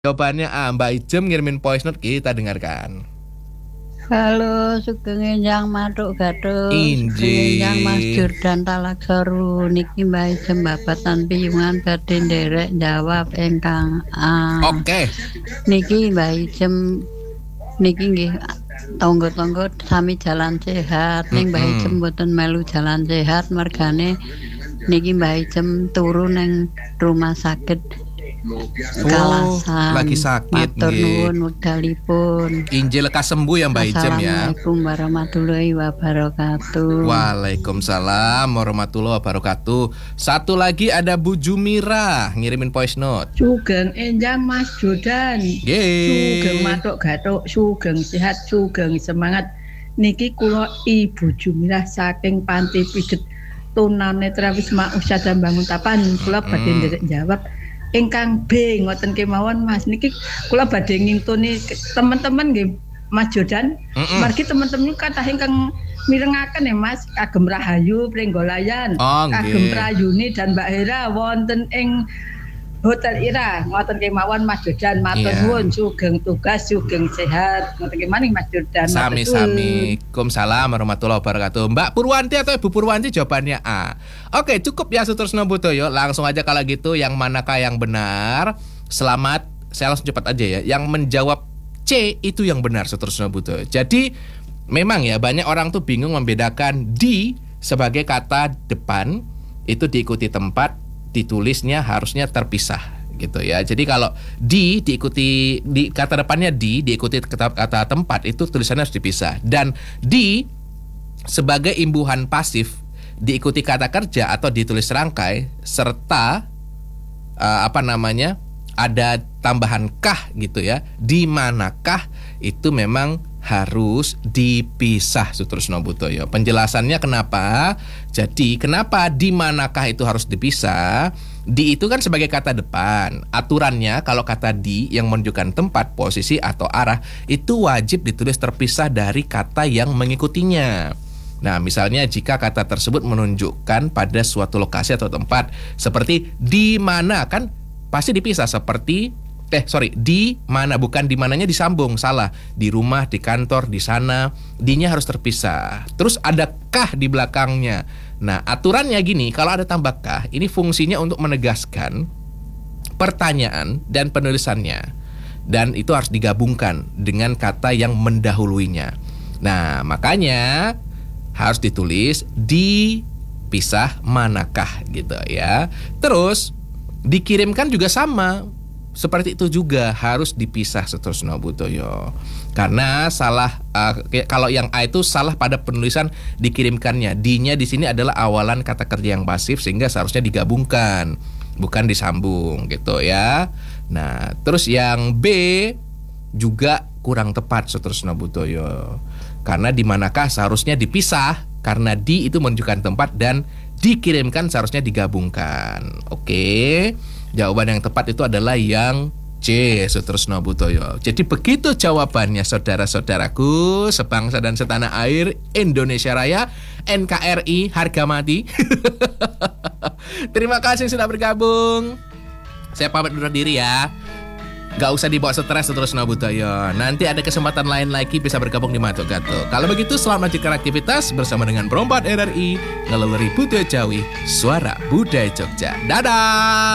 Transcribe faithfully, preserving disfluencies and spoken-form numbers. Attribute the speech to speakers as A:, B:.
A: Jawabannya A. Mbak Ijem ngirimin voice note, kita dengarkan.
B: Halo, sugeng enjang matuk gathuk.
A: Inji.
B: Enjang Mas Jordan Talaksoru niki Mbak Ijem babatan piyungan badhe nderek jawab ingkang A.
A: Oke.
B: Niki Mbak Ijem niki nggih tangga-tangga sami jalan sehat. Ning Mbak Ijem mboten melu jalan sehat mergane niki Mbak Ijem turu ning rumah sakit. Kalasan.
A: Oh, lagi sakit
B: matur nuwun wekdalipun.
A: Injil lekas sembuh ya Mbak Ijem ya.
B: Assalamualaikum warahmatullahi wabarakatuh.
A: Waalaikumsalam warahmatullahi wabarakatuh. Satu lagi ada Bu Jumira ngirimin voice note.
C: Sugeng enjang Mas Jordan.
A: Yeay.
C: Sugeng matuk gathuk, sugeng sehat, sugeng semangat. Niki kula Ibu Jumira saking Panti Pijet Tunanetra Wisma Usaha Banguntapan. Kula badhe nderek jawab ingkang B ngoten kemawon Mas. Niki kula badhe ngintuni teman-teman nggih Mas Jordan. Margi teman-teman kathah ingkang mirengaken ya Mas, kagem Rahayu Pringgolayan,
A: oh,
C: kagem Prayuni dan Mbak Hera wonten ing Hotel Ira. Ngoten kemawon Mas Jordan, matur nuwun, sugeng tugas, sugeng sehat. Ngoten kemawon Mas Jordan.
A: Sami-sami. Waalaikumsalam warahmatullahi wabarakatuh. Mbak Purwanti atau Ibu Purwanti jawabannya A. Oke, cukup ya Sutrisno Budoyo. Langsung aja kalau gitu, yang manakah yang benar? Selamat, saya langsung cepat aja ya. Yang menjawab C itu yang benar Sutrisno Budoyo. Jadi memang ya banyak orang tuh bingung membedakan di sebagai kata depan itu diikuti tempat, ditulisnya harusnya terpisah gitu ya. Jadi kalau di diikuti di kata depannya di diikuti kata, kata tempat itu tulisannya harus dipisah, dan di sebagai imbuhan pasif diikuti kata kerja atau ditulis rangkai serta uh, apa namanya ada tambahan kah gitu ya. Di manakah itu memang harus dipisah Sutrisno Budoyo. Penjelasannya kenapa? Jadi kenapa di manakah itu harus dipisah? Di itu kan sebagai kata depan. Aturannya kalau kata di yang menunjukkan tempat, posisi atau arah itu wajib ditulis terpisah dari kata yang mengikutinya. Nah, misalnya jika kata tersebut menunjukkan pada suatu lokasi atau tempat, seperti di mana kan pasti dipisah, seperti Eh sorry, di mana, bukan di mananya disambung, salah. Di rumah, di kantor, di sana, dinya harus terpisah. Terus ada kah di belakangnya. Nah, aturannya gini, kalau ada tambah kah, ini fungsinya untuk menegaskan pertanyaan dan penulisannya. Dan itu harus digabungkan dengan kata yang mendahuluinya. Nah, makanya harus ditulis dipisah manakah gitu ya. Terus dikirimkan juga sama. Seperti itu juga harus dipisah Sutrisno Budoyo. Karena salah uh, kalau yang A itu salah pada penulisan dikirimkannya. Di-nya di sini adalah awalan kata kerja yang pasif sehingga seharusnya digabungkan, bukan disambung gitu ya. Nah, terus yang B juga kurang tepat Sutrisno Budoyo. Karena di manakah seharusnya dipisah, karena di itu menunjukkan tempat dan dikirimkan seharusnya digabungkan. Oke. Jawaban yang tepat itu adalah yang C, Sutrisno Budoyo. Jadi begitu jawabannya saudara-saudaraku sebangsa dan setanah air Indonesia Raya, N K R I harga mati. Terima kasih sudah bergabung. Saya pamit undur diri ya. Gak usah dibawa stres Sutrisno Budoyo. Nanti ada kesempatan lain lagi bisa bergabung di Matuk Gatuk. Kalau begitu selamat lanjutkan aktivitas bersama dengan Perompat R R I Ngeleluri Budaya Jawi, Suara Budaya Jogja. Dadah.